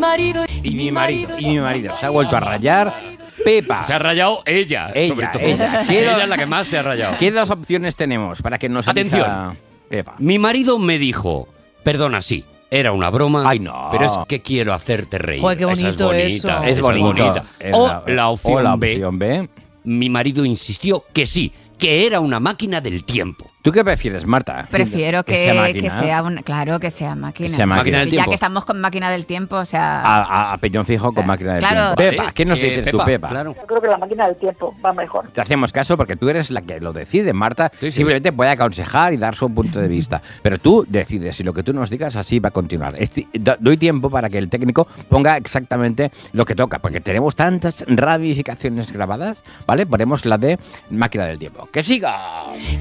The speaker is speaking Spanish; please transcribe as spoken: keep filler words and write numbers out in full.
marido. Y mi marido, y mi marido. Se ha vuelto a rayar. Pepa. Se ha rayado ella, Ella, sobre todo. ella. ¿Qué Ella do- es la que más se ha rayado. ¿Qué dos opciones tenemos para que nos Atención. elija Pepa? Mi marido me dijo, perdona, sí, era una broma, Ay, no. pero es que quiero hacerte reír. Joder, qué Esa es bonito bonita, eso. esa Es bonito. bonita. Es O la- la opción o la B, opción B. mi marido insistió que sí, que era una máquina del tiempo. ¿Tú qué prefieres, Marta? Prefiero que, sea que máquina. sea una, claro, que sea máquina. Que sea máquina. Máquina del Ya tiempo. que estamos con máquina del tiempo, o sea, A, a, a peñón fijo con sea, máquina del claro. tiempo. Pepa, Vale, ¿qué nos eh, dices tú, Pepa? Claro. Yo creo que la máquina del tiempo va mejor. Te hacemos caso porque tú eres la que lo decide, Marta. Sí, sí. Simplemente puede aconsejar y dar su punto de vista. Pero tú decides y lo que tú nos digas así va a continuar. Esti- do- doy tiempo para que el técnico ponga exactamente lo que toca, porque tenemos tantas ramificaciones grabadas, ¿vale? Ponemos la de máquina del tiempo. ¡Que siga!